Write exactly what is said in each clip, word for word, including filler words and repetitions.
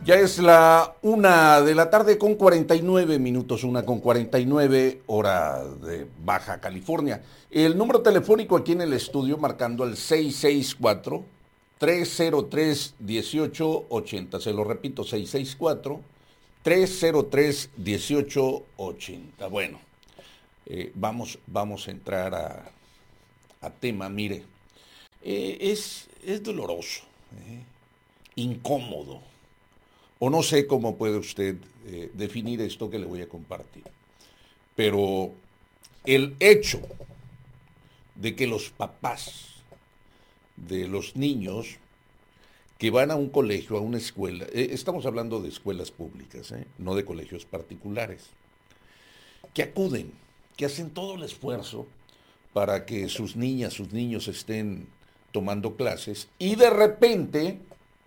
Ya es la una de la tarde con cuarenta y nueve minutos, una con cuarenta y nueve, hora de Baja California. El número telefónico aquí en el estudio marcando el seis seis cuatro, tres cero tres, uno ocho ocho cero. Se lo repito, seis seis cuatro, tres cero tres, uno ocho ocho cero. Bueno, eh, vamos, vamos a entrar a, a tema. Mire, eh, es, es doloroso, eh, incómodo. O no sé cómo puede usted eh, definir esto que le voy a compartir. Pero el hecho de que los papás de los niños que van a un colegio, a una escuela, eh, estamos hablando de escuelas públicas, eh, no de colegios particulares, que acuden, que hacen todo el esfuerzo para que sus niñas, sus niños estén tomando clases y de repente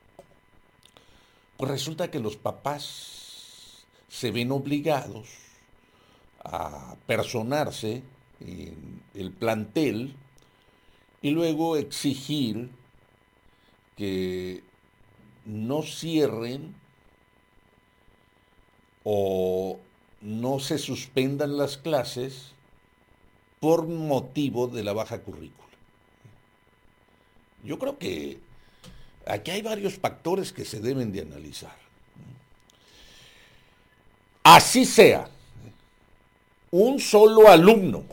pues resulta que los papás se ven obligados a personarse en el plantel y luego exigir que no cierren o no se suspendan las clases por motivo de la baja currícula. Yo creo que aquí hay varios factores que se deben de analizar. Así sea, un solo alumno,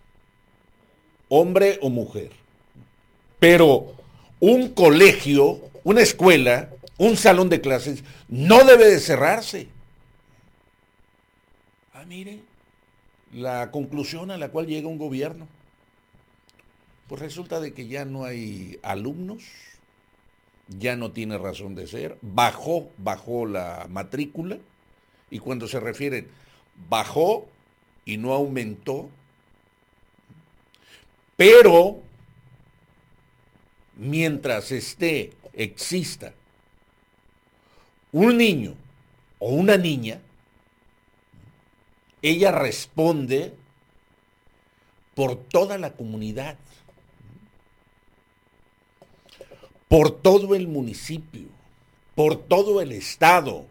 hombre o mujer, pero un colegio, una escuela, un salón de clases no debe de cerrarse. Ah, mire, la conclusión a la cual llega un gobierno, pues resulta de que ya no hay alumnos, ya no tiene razón de ser, bajó, bajó la matrícula, y cuando se refieren bajó y no aumentó, pero mientras esté, exista un niño o una niña, ella responde por toda la comunidad, por todo el municipio, por todo el estado.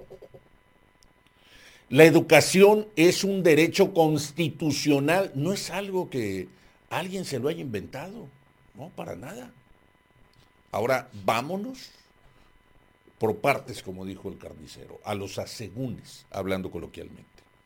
La educación es un derecho constitucional, no es algo que alguien se lo haya inventado, no, para nada. Ahora, vámonos por partes, como dijo el carnicero, a los asegúnes, hablando coloquialmente.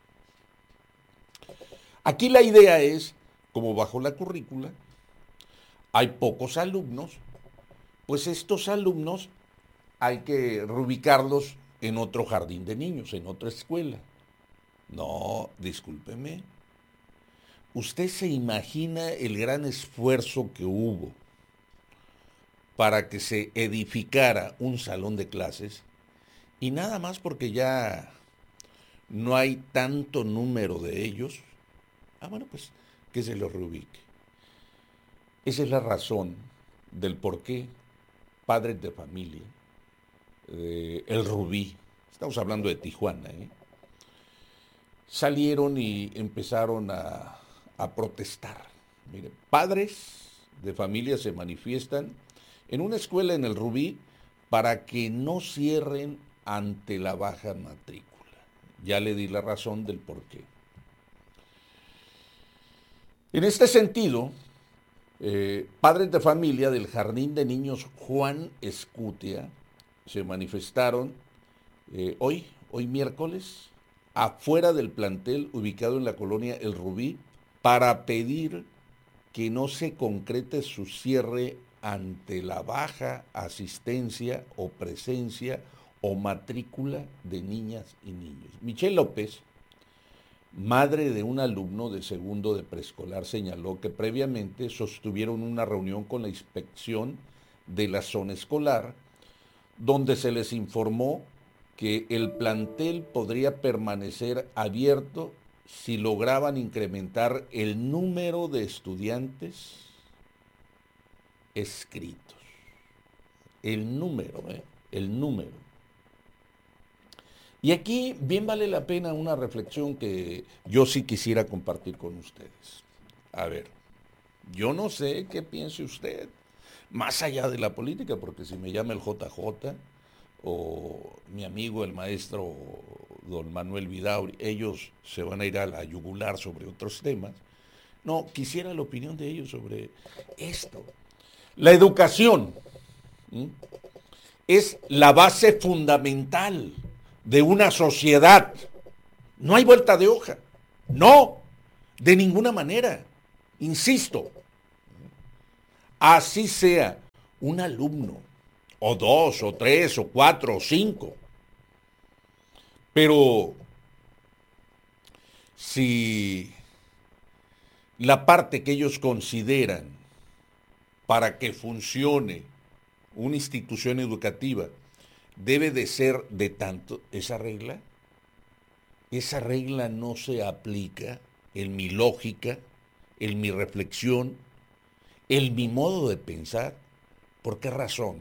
Aquí la idea es, como bajo la currícula, hay pocos alumnos, pues estos alumnos hay que reubicarlos en otro jardín de niños, en otra escuela. No, discúlpeme. ¿Usted se imagina el gran esfuerzo que hubo para que se edificara un salón de clases? Y nada más porque ya no hay tanto número de ellos. Ah, bueno, pues que se los reubique. Esa es la razón del por qué padres de familia, eh, el Rubí, estamos hablando de Tijuana, ¿eh? salieron y empezaron a, a protestar. Miren, padres de familia se manifiestan en una escuela en el Rubí para que no cierren ante la baja matrícula. Ya le di la razón del por qué. En este sentido, eh, padres de familia del Jardín de Niños Juan Escutia se manifestaron eh, hoy, hoy miércoles, afuera del plantel ubicado en la colonia El Rubí, para pedir que no se concrete su cierre ante la baja asistencia o presencia o matrícula de niñas y niños. Michelle López, madre de un alumno de segundo de preescolar, señaló que previamente sostuvieron una reunión con la inspección de la zona escolar, donde se les informó que el plantel podría permanecer abierto si lograban incrementar el número de estudiantes escritos. El número, ¿eh? El número. Y aquí bien vale la pena una reflexión que yo sí quisiera compartir con ustedes. A ver, yo no sé qué piense usted, más allá de la política, porque si me llama el J J o mi amigo el maestro don Manuel Vidauri, ellos se van a ir a la yugular sobre otros temas. No, quisiera la opinión de ellos sobre esto. La educación, ¿sí?, es la base fundamental de una sociedad. No hay vuelta de hoja. No, de ninguna manera. Insisto, así sea un alumno, o dos, o tres, o cuatro, o cinco. Pero si la parte que ellos consideran para que funcione una institución educativa debe de ser de tanto, esa regla, esa regla no se aplica en mi lógica, en mi reflexión, en mi modo de pensar. ¿Por qué razón?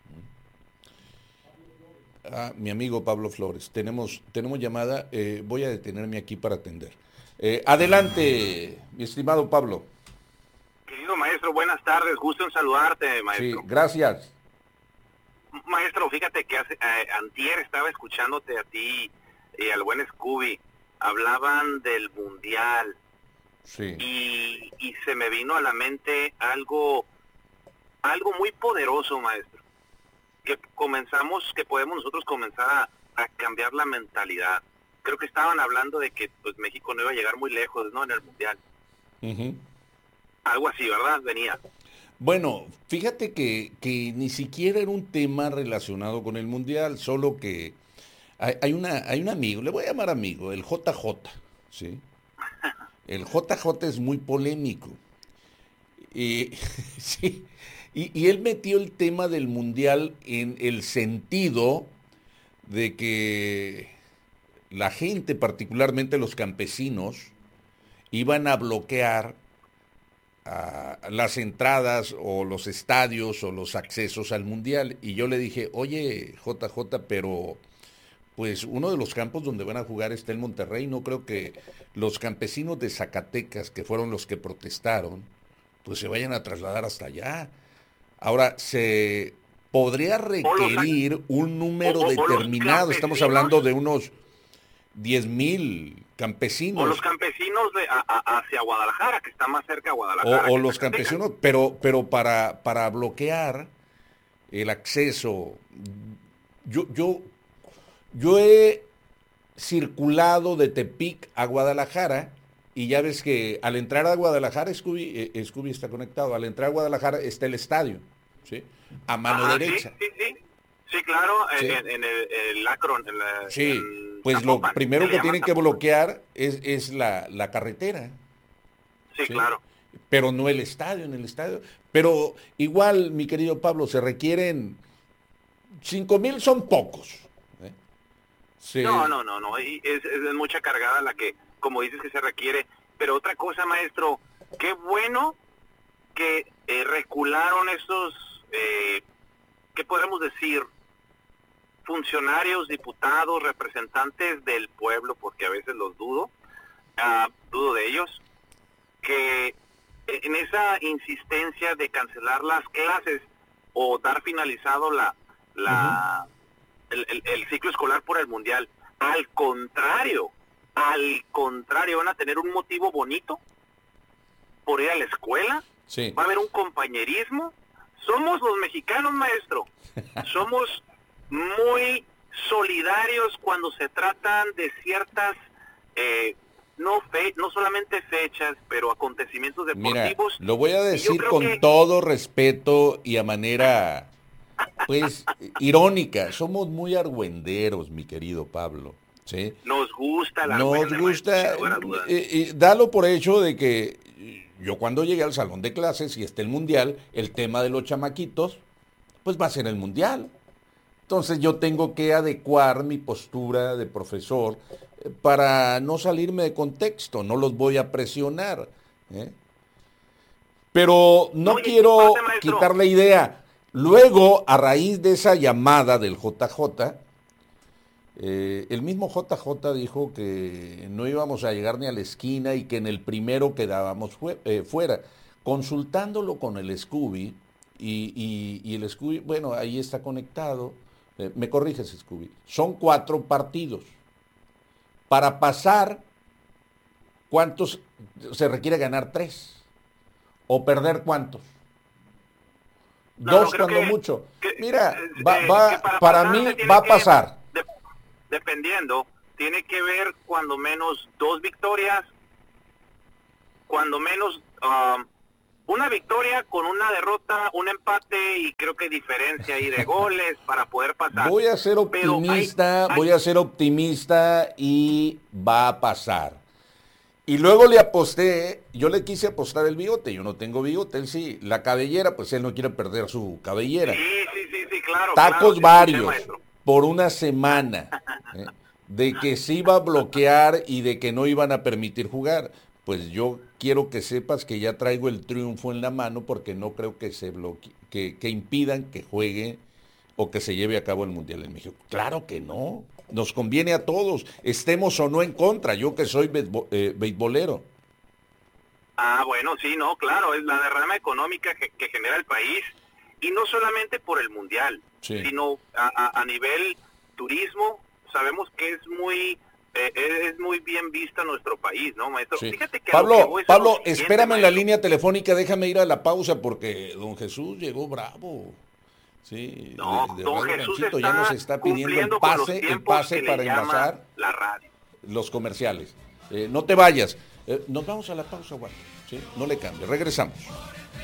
Ah, mi amigo Pablo Flores, tenemos, tenemos llamada, eh, voy a detenerme aquí para atender. Eh, adelante, mi estimado Pablo. Querido maestro, buenas tardes, gusto en saludarte, maestro. Sí, gracias. Maestro, fíjate que hace, eh, antier estaba escuchándote a ti y al buen Scooby, hablaban del Mundial. Sí. Y, y se me vino a la mente algo, algo muy poderoso, maestro, que comenzamos, que podemos nosotros comenzar a, a cambiar la mentalidad. Creo que estaban hablando de que pues México no iba a llegar muy lejos, ¿no?, en el Mundial. Uh-huh. Algo así, ¿verdad? Venía. Bueno, fíjate que, que ni siquiera era un tema relacionado con el Mundial, solo que hay, hay, una, hay un amigo, le voy a llamar amigo, el J J, ¿sí? El J J es muy polémico. Y, sí, y, y él metió el tema del Mundial en el sentido de que la gente, particularmente los campesinos, iban a bloquear a las entradas o los estadios o los accesos al Mundial. Y yo le dije, oye, J J, pero pues uno de los campos donde van a jugar está en Monterrey. No creo que los campesinos de Zacatecas, que fueron los que protestaron, pues se vayan a trasladar hasta allá. Ahora, se podría requerir un número o, o, determinado, estamos hablando de unos diez mil campesinos. O los campesinos de, a, a, hacia Guadalajara, que está más cerca de Guadalajara. O, o los campesinos, pero, pero para, para bloquear el acceso, yo, yo, yo he circulado de Tepic a Guadalajara y ya ves que al entrar a Guadalajara, Scooby, eh, Scooby está conectado, al entrar a Guadalajara está el estadio, ¿sí? A mano Ajá, derecha. Sí, sí, sí. Sí, claro, sí. En, en el, el Akron. En la, sí, en pues Zapopan, lo primero que tienen que Zapopan. bloquear es, es la, la carretera. Sí, sí, claro. Pero no el estadio, en el estadio. Pero igual, mi querido Pablo, se requieren cinco mil, son pocos. ¿eh? Sí. No, no, no, no, es, es mucha cargada la que, como dices, que se requiere. Pero otra cosa, maestro, qué bueno que eh, recularon estos, eh, ¿qué podemos decir? Funcionarios, diputados, representantes del pueblo, porque a veces los dudo, uh, dudo de ellos, que en esa insistencia de cancelar las clases o dar finalizado la, la uh-huh. el, el, el ciclo escolar por el Mundial, al contrario, al contrario, van a tener un motivo bonito por ir a la escuela, sí. Va a haber un compañerismo. Somos los mexicanos, maestro, somos muy solidarios cuando se tratan de ciertas, eh, no fe, no solamente fechas, pero acontecimientos deportivos. Mira, lo voy a decir con que... todo respeto y a manera, pues, irónica. Somos muy argüenderos, mi querido Pablo. ¿Sí? Nos gusta la Nos argüende, gusta, maestro, eh, eh, dalo por hecho de que yo cuando llegué al salón de clases y esté el Mundial, el tema de los chamaquitos, pues va a ser el Mundial. Entonces yo tengo que adecuar mi postura de profesor eh, para no salirme de contexto, no los voy a presionar. ¿eh? Pero no, no quiero parte, quitar la idea. Luego, a raíz de esa llamada del J J, eh, el mismo J J dijo que no íbamos a llegar ni a la esquina y que en el primero quedábamos fu- eh, fuera. Consultándolo con el Scooby, y, y, y el Scooby, bueno, ahí está conectado. Eh, me corriges, Scooby. Son cuatro partidos. Para pasar, ¿cuántos se requiere ganar? Tres. ¿O perder cuántos? No, Dos no, creo cuando que- mucho. que- Mira, eh, va, eh, va- que para para pasar mí se tiene va a que- pasar. de- dependiendo, tiene que ver cuando menos dos victorias, cuando menos um, una victoria con una derrota, un empate y creo que diferencia ahí de goles para poder pasar. Voy a ser Pero hay- optimista, hay- voy a ser optimista y va a pasar. Y luego le aposté, yo le quise apostar el bigote, yo no tengo bigote, él sí, la cabellera, pues él no quiere perder su cabellera. Sí, sí, sí, sí, claro. Tacos claro, sí, varios, sí, maestro. por una semana, ¿eh? De que se iba a bloquear y de que no iban a permitir jugar. Pues yo quiero que sepas que ya traigo el triunfo en la mano porque no creo que se bloquee, que, que impidan que juegue o que se lleve a cabo el Mundial en México. Claro que no. Nos conviene a todos, estemos o no en contra, yo que soy beisbo- eh, beisbolero. Ah, bueno, sí, no, claro, es la derrama económica que, que genera el país, y no solamente por el mundial, Sí. sino a, a- a nivel turismo. Sabemos que es muy eh, es muy bien vista nuestro país, ¿no, maestro? Sí. Fíjate que a lo que Pablo, voy es a Pablo, lo siguiente, espérame en la maestro. línea telefónica, déjame ir a la pausa porque don Jesús llegó bravo. Sí, No, de- de don Radio Jesús Ranchito está, ya nos está pidiendo el cumpliendo con los pase, el tiempos pase que le para llama enlazar la radio. los comerciales. Eh, no te vayas. Eh, nos vamos a la pausa, Walter. ¿Sí? No le cambie. Regresamos.